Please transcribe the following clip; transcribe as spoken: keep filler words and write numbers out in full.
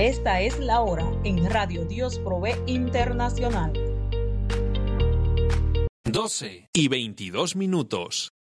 Esta es la hora en Radio Dios Provee Internacional. doce y veintidós minutos.